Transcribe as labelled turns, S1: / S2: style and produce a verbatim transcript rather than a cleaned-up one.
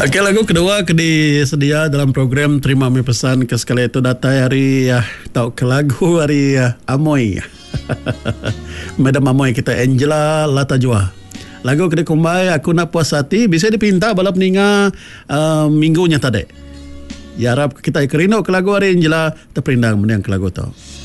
S1: Okey, lagu kedua kedi sedia dalam program Terima Mi Pesan ke sekali itu datai hari ya, tahu ke lagu hari ya, Amoy. Madam Amoy kita Angela Latajua. Lagu kedi kumbai aku nak puas hati bisa dipinta balap ninga uh, minggunya tadi. Ya harap kita kerino ke lagu hari Angela terperindang menang ke lagu tu.